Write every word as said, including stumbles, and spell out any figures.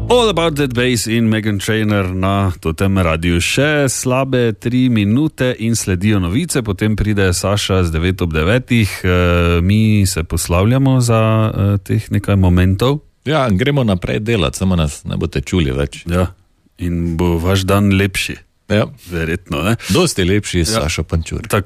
All About That Bass in Meghan Trainor na tem radiju. Še slabe tri minute in sledijo novice, potem pride Saša z devet ob devetih. E, mi se poslavljamo za e, teh nekaj momentov. Ja, gremo naprej delati, samo nas ne boste čuli več. Ja, in bo vaš dan lepši. Ja. Verjetno, ne? Dosti lepši, ja. Sašo Pančur. Tako.